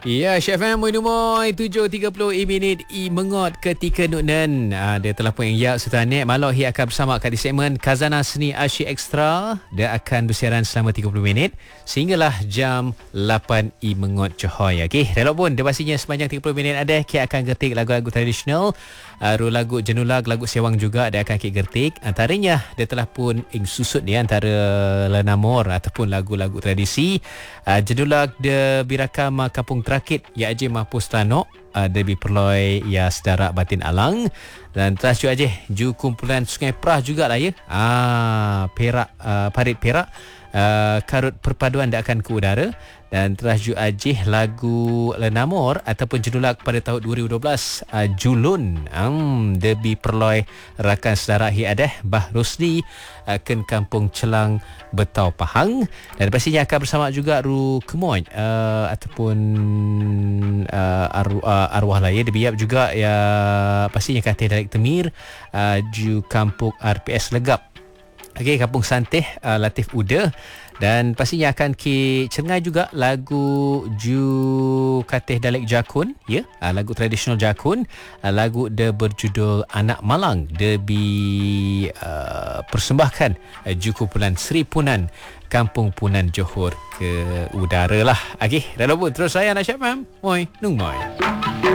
Ya, Chef M Moy 7.30 minit mengot ketika Nunan. Dia telah pun yang Sultan Malok hi akan bersama kat di segmen Khazanah Seni Asyik Extra. Dia akan bersiaran selama 30 minit sehinggalah jam 8 mengot Johor. Okey, relok pun dia pastinya sepanjang 30 minit ada kita akan getik lagu-lagu tradisional, lagu jenulag, lagu sewang juga dia akan kita getik. Antaranya dia telah pun susut dia antara lenamor ataupun lagu-lagu tradisi. Jenulag de birakam Kampung Trakit ya aje Mampus Tanok Debi Perloi ya Sedara Batin Alang, dan terus aje ju kumpulan Sungai Prah jugalah ya. Perak, Parit Perak, Karut Perpaduan dia akan ke udara, dan teraju ajih lagu Lenamor ataupun jenulag pada tahun 2012 Julun Debi Perloi rakan saudara hi adeh Bah Rosli ken Kampung Celang Betau Pahang, dan pastinya akan bersama juga Ru Kemoy ataupun arwah lain dibiap juga ya, pastinya kata Dalek Temir ju Kampung RPS Legap. Okey, Kampung Santeh Latif Uda, dan pastinya akan cengai juga lagu ju Kateh Dalek Jakun ya, lagu tradisional Jakun, lagu de berjudul Anak Malang de persembahkan ju kumpulan Sri Punan Kampung Punan Johor ke udara lah. Okey, dah pun terus saya nak Syed Mam. Moi, nung moi.